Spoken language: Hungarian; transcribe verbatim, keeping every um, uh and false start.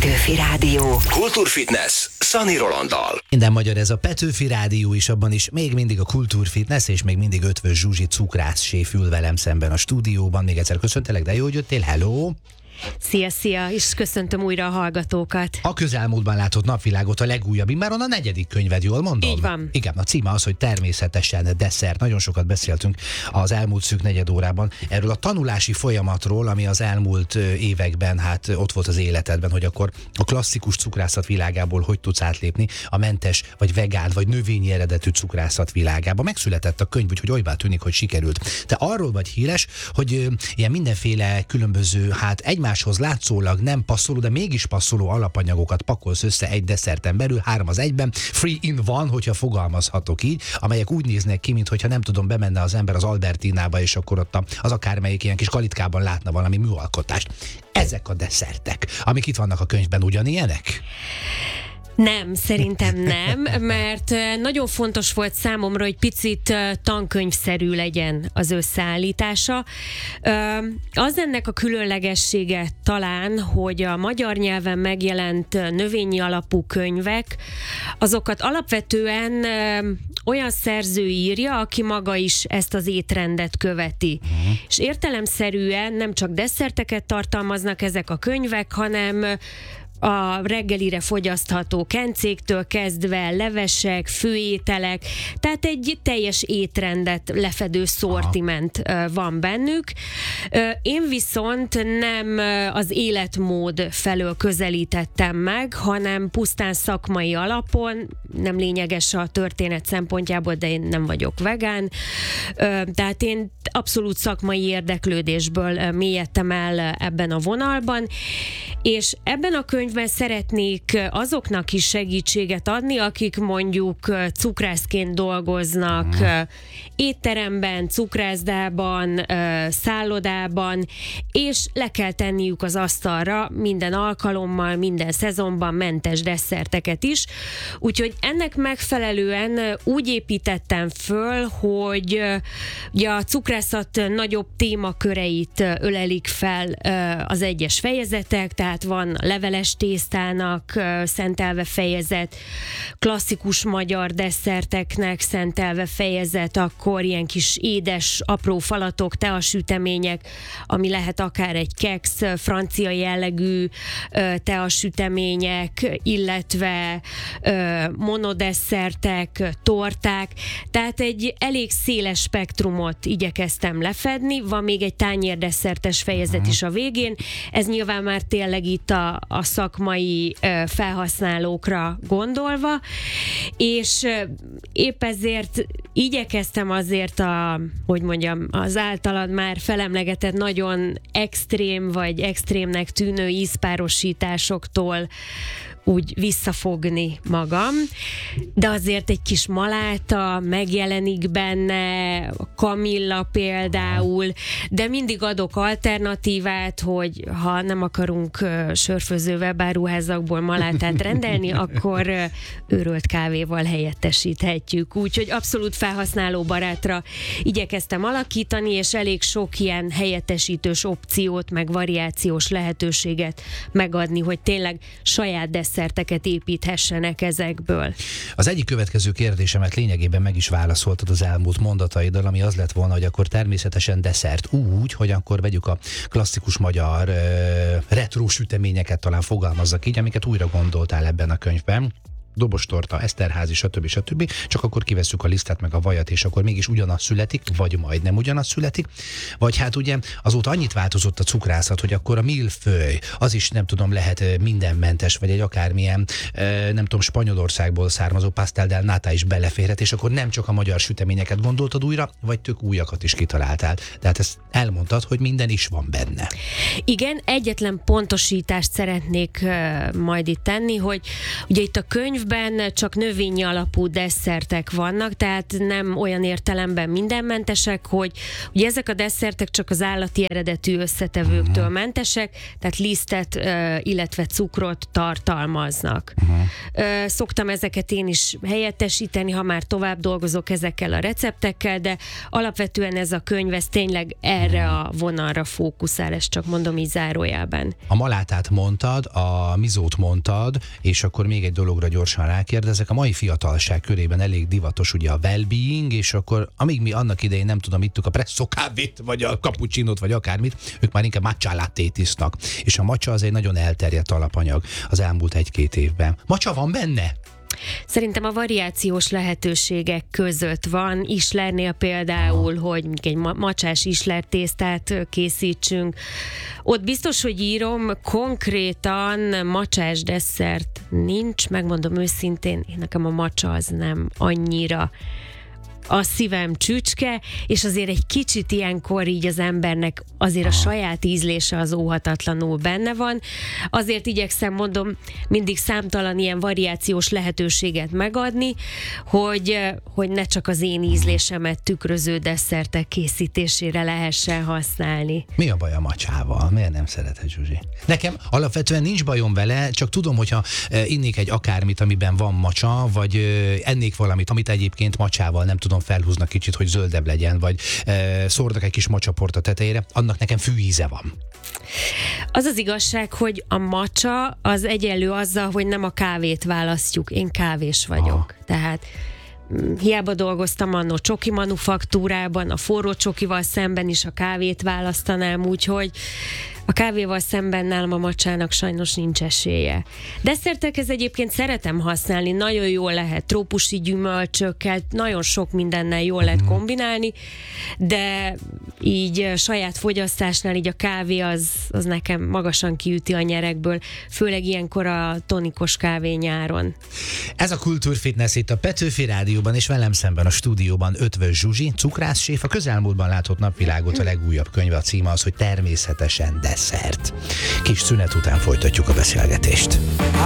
Petőfi Rádió. Kultúrfitness Szani Rolanddal. Minden magyar ez a Petőfi Rádió is, abban is még mindig a Kultúrfitness, és még mindig Ötvös Zsuzsi cukrászséf ül velem szemben a stúdióban. Még egyszer köszöntelek, de jó, hogy jöttél, hello! Szia, szia, és köszöntöm újra a hallgatókat. A közelmúltban látott napvilágot a legújabb, immáron a negyedik könyved, jól mondom? Így van. Igen, a címe az, hogy természetesen desszert. Nagyon sokat beszéltünk az elmúlt szűk negyed órában erről a tanulási folyamatról, ami az elmúlt években hát ott volt az életedben, hogy akkor a klasszikus cukrászat világából hogy tudsz átlépni a mentes, vagy vegán, vagy növényi eredetű cukrászat világába. Megszületett a könyv, úgyhogy olybá tűnik, hogy sikerült. Te arról vagy híres, hogy ö, ilyen mindenféle különböző, hát egymáshoz látszólag nem passzoló, de mégis passzoló alapanyagokat pakolsz össze egy desszerten belül, három az egyben, free in van, hogyha fogalmazhatok így, amelyek úgy néznek ki, mintha nem tudom, bemenne az ember az Albertinába, és akkor ott az akármelyik ilyen kis kalitkában látna valami műalkotást. Ezek a desszertek, amik itt vannak a könyvben, ugyanilyenek? Nem, szerintem nem, mert nagyon fontos volt számomra, hogy picit tankönyvszerű legyen az összeállítása. Az ennek a különlegessége talán, hogy a magyar nyelven megjelent növényi alapú könyvek, azokat alapvetően olyan szerző írja, aki maga is ezt az étrendet követi. Uh-huh. És értelemszerűen nem csak desszerteket tartalmaznak ezek a könyvek, hanem a reggelire fogyasztható kencéktől kezdve levesek, főételek, tehát egy teljes étrendet lefedő szortiment Aha. van bennük. Én viszont nem az életmód felől közelítettem meg, hanem pusztán szakmai alapon, nem lényeges a történet szempontjából, de én nem vagyok vegán, tehát én abszolút szakmai érdeklődésből mélyedtem el ebben a vonalban, és ebben a könyvben szeretnék azoknak is segítséget adni, akik mondjuk cukrászként dolgoznak mm. étteremben, cukrászdában, szállodában, és le kell tenniük az asztalra minden alkalommal, minden szezonban mentes desszerteket is. Úgyhogy ennek megfelelően úgy építettem föl, hogy ugye a cukrászat nagyobb témaköreit ölelik fel az egyes fejezetek, tehát van leveles tésztának szentelve fejezet, klasszikus magyar desszerteknek szentelve fejezet, akkor ilyen kis édes, apró falatok, teasütemények, ami lehet akár egy keksz, francia jellegű teasütemények, illetve monodesszertek, torták, tehát egy elég széles spektrumot igyekeztem lefedni, van még egy tányérdesszertes fejezet is a végén, ez nyilván már tényleg itt a, a szakmai ö, felhasználókra gondolva, és ö, épp ezért igyekeztem azért a, hogy mondjam, az általad már felemlegetett nagyon extrém vagy extrémnek tűnő ízpárosításoktól úgy visszafogni magam, de azért egy kis maláta megjelenik benne, kamilla például, de mindig adok alternatívát, hogy ha nem akarunk uh, sörfőző webáruházakból malátát rendelni, akkor uh, őrölt kávéval helyettesíthetjük. Úgyhogy abszolút felhasználóbarátra igyekeztem alakítani, és elég sok ilyen helyettesítős opciót, meg variációs lehetőséget megadni, hogy tényleg saját desszerteket építhessenek ezekből. Az egyik következő kérdésemet lényegében meg is válaszoltad az elmúlt mondataiddal, ami az lett volna, hogy akkor természetesen desszert úgy, hogy akkor vegyük a klasszikus magyar uh, retro süteményeket, talán fogalmazzak így, amiket újra gondoltál ebben a könyvben. Dobostorta, Eszterházi, stb. stb. Csak akkor kivesszük a lisztet meg a vajat, és akkor mégis ugyanaz születik, vagy majdnem ugyanaz születik. Vagy hát ugye azóta annyit változott a cukrászat, hogy akkor a millefeuille, az is nem tudom, lehet mindenmentes, vagy egy akármilyen, nem tudom, Spanyolországból származó pastel del nata is beleférhet, és akkor nem csak a magyar süteményeket gondoltad újra, vagy tök újakat is kitaláltál. Tehát ezt elmondtad, hogy minden is van benne. Igen, egyetlen pontosítást szeretnék uh, majd itt tenni, hogy ugye itt a könyv évben csak növényi alapú desszertek vannak, tehát nem olyan értelemben mindenmentesek, hogy ugye ezek a desszertek csak az állati eredetű összetevőktől uh-huh. mentesek, tehát lisztet, illetve cukrot tartalmaznak. Uh-huh. Szoktam ezeket én is helyettesíteni, ha már tovább dolgozok ezekkel a receptekkel, de alapvetően ez a könyv, ez tényleg erre a vonalra fókuszál, ezt csak mondom így zárójelben. A malátát mondtad, a mizót mondtad, és akkor még egy dologra gyorsan rákérdezek. A mai fiatalság körében elég divatos ugye a well-being, és akkor amíg mi annak idején nem tudom, ittuk a presszó kávét, vagy a cappuccinót, vagy akármit, ők már inkább matcha lattét isznak. És a matcha az egy nagyon elterjedt alapanyag az elmúlt egy-két évben. Matcha van benne? Szerintem a variációs lehetőségek között van. Islernél például, hogy egy macsás isler tésztát készítsünk. Ott biztos, hogy írom, konkrétan macsás desszert nincs, megmondom őszintén, én nekem a macsa az nem annyira a szívem csücske, és azért egy kicsit ilyenkor így az embernek azért a saját ízlése az óhatatlanul benne van. Azért igyekszem, mondom, mindig számtalan ilyen variációs lehetőséget megadni, hogy, hogy ne csak az én ízlésemet tükröző desszertek készítésére lehessen használni. Mi a baj a macsával? Miért nem szereted, Zsuzsi? Nekem alapvetően nincs bajom vele, csak tudom, hogyha innék egy akármit, amiben van macsa, vagy ennék valamit, amit egyébként macsával nem tudom, felhúznak kicsit, hogy zöldebb legyen, vagy e, szórnak egy kis macsaport a tetejére, annak nekem fűíze van. Az az igazság, hogy a macsa az egyenlő azzal, hogy nem a kávét választjuk. Én kávés vagyok. Aha. Tehát hiába dolgoztam annó csoki manufaktúrában, a forró csokival szemben is a kávét választanám, úgyhogy a kávéval szemben nálam a macsának sajnos nincs esélye. Desszertekhez egyébként szeretem használni, nagyon jól lehet trópusi gyümölcsökkel, nagyon sok mindennel jól lehet kombinálni, de így saját fogyasztásnál így a kávé az, az nekem magasan kiüti a nyerekből, főleg ilyenkor a tonikos kávé nyáron. Ez a Kultúrfitness itt a Petőfi Rádióban, és velem szemben a stúdióban Ötvös Zsuzsi, cukrászséf, a közelmúltban látott napvilágot a legújabb könyve, a címe az, hogy Természetesen desszert. Kis szünet után folytatjuk a beszélgetést.